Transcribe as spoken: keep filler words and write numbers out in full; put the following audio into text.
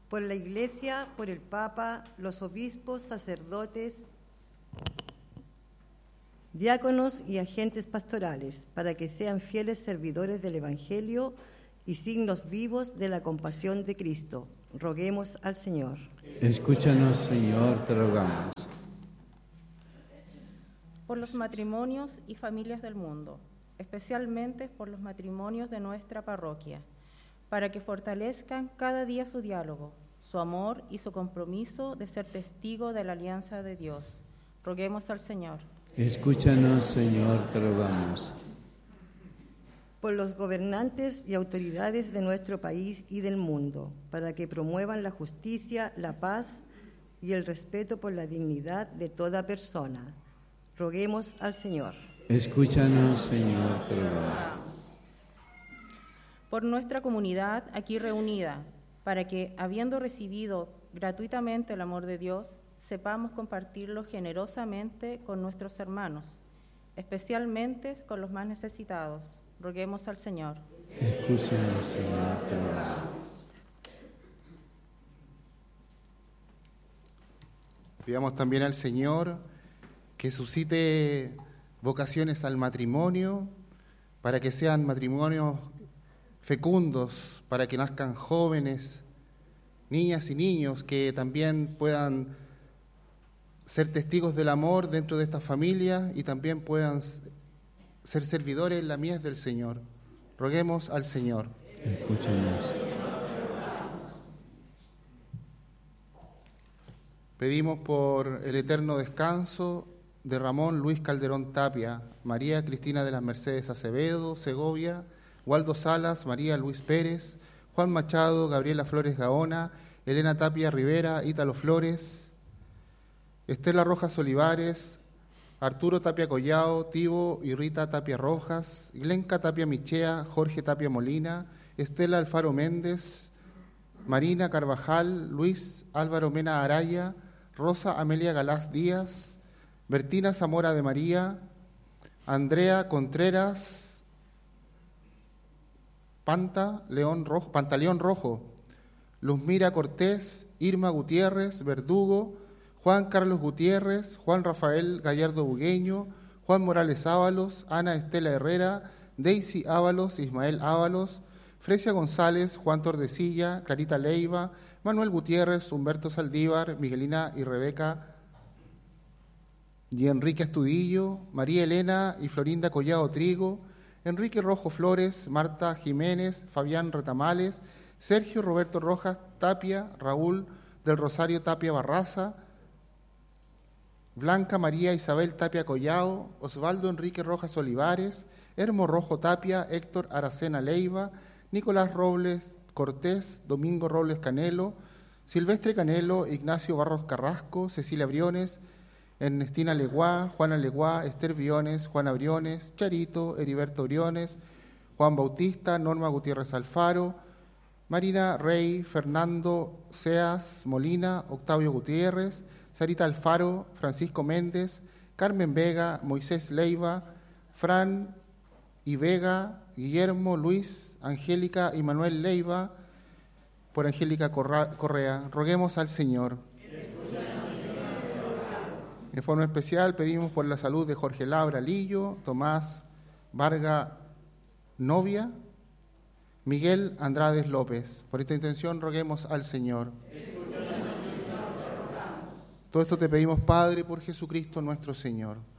por la Iglesia, por el Papa, los obispos, sacerdotes, diáconos y agentes pastorales, para que sean fieles servidores del Evangelio y signos vivos de la compasión de Cristo. Roguemos al Señor. Escúchanos, Señor, te rogamos. Por los matrimonios y familias del mundo, especialmente por los matrimonios de nuestra parroquia, para que fortalezcan cada día su diálogo, su amor y su compromiso de ser testigo de la alianza de Dios. Roguemos al Señor. Escúchanos, Señor, te rogamos. Por los gobernantes y autoridades de nuestro país y del mundo, para que promuevan la justicia, la paz y el respeto por la dignidad de toda persona. Roguemos al Señor. Escúchanos, Señor, te rogamos. Por nuestra comunidad aquí reunida, para que, habiendo recibido gratuitamente el amor de Dios, sepamos compartirlo generosamente con nuestros hermanos, especialmente con los más necesitados. Roguemos al Señor. Escúchanos, Señor, te rogamos. Pidamos también al Señor que suscite vocaciones al matrimonio, para que sean matrimonios fecundos, para que nazcan jóvenes, niñas y niños que también puedan ser testigos del amor dentro de esta familia y también puedan ser servidores en la mies del Señor. Roguemos al Señor. Escúchanos. Pedimos por el eterno descanso de Ramón Luis Calderón Tapia, María Cristina de las Mercedes Acevedo, Segovia, Waldo Salas, María Luis Pérez, Juan Machado, Gabriela Flores Gaona, Elena Tapia Rivera, Ítalo Flores, Estela Rojas Olivares, Arturo Tapia Collao, Tibo y Rita Tapia Rojas, Glenca Tapia Michea, Jorge Tapia Molina, Estela Alfaro Méndez, Marina Carvajal, Luis Álvaro Mena Araya, Rosa Amelia Galás Díaz, Bertina Zamora de María, Andrea Contreras, Panta León Rojo, Pantaleón Rojo, Luzmira Cortés, Irma Gutiérrez, Verdugo, Juan Carlos Gutiérrez, Juan Rafael Gallardo Bugueño, Juan Morales Ábalos, Ana Estela Herrera, Daisy Ábalos, Ismael Ábalos, Fresia González, Juan Tordesilla, Clarita Leiva, Manuel Gutiérrez, Humberto Saldívar, Miguelina y Rebeca y Enrique Estudillo, María Elena y Florinda Collado Trigo, Enrique Rojo Flores, Marta Jiménez, Fabián Retamales, Sergio Roberto Rojas Tapia, Raúl del Rosario Tapia Barraza, Blanca María Isabel Tapia Collao, Osvaldo Enrique Rojas Olivares, Hermo Rojo Tapia, Héctor Aracena Leiva, Nicolás Robles Cortés, Domingo Robles Canelo, Silvestre Canelo, Ignacio Barros Carrasco, Cecilia Briones, Ernestina Leguá, Juana Leguá, Esther Briones, Juana Briones, Charito, Heriberto Briones, Juan Bautista, Norma Gutiérrez Alfaro, Marina Rey, Fernando Seas Molina, Octavio Gutiérrez, Sarita Alfaro, Francisco Méndez, Carmen Vega, Moisés Leiva, Fran y Vega, Guillermo, Luis, Angélica y Manuel Leiva, por Angélica Correa. Roguemos al Señor. De forma especial pedimos por la salud de Jorge Labra Lillo, Tomás Varga Novia, Miguel Andrades López. Por esta intención roguemos al Señor. Todo esto te pedimos, Padre, por Jesucristo nuestro Señor.